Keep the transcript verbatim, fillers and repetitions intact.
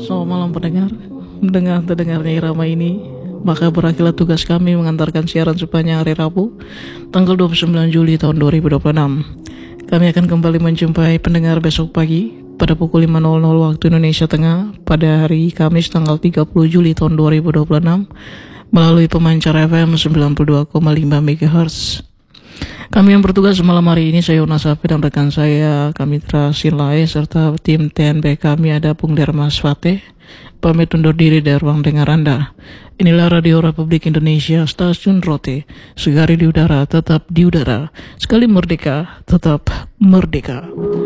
Selamat malam pendengar. Mendengar terdengarnya irama ini, maka berakhirlah tugas kami mengantarkan siaran sepanjang hari Rabu, tanggal dua puluh sembilan Juli tahun dua ribu dua puluh enam. Kami akan kembali menjumpai pendengar besok pagi pada pukul lima nol nol waktu Indonesia Tengah pada hari Kamis tanggal tiga puluh Juli tahun dua ribu dua puluh enam melalui pemancar F M sembilan puluh dua koma lima megahertz. Kami yang bertugas malam hari ini, saya Yona Safi dan rekan saya Kamitra Silai serta tim T N B kami ada Bung Dermas Fateh pamit undur diri dari ruang dengar Anda. Inilah Radio Republik Indonesia, Stasiun Rote, sekali di udara tetap di udara, sekali merdeka tetap merdeka.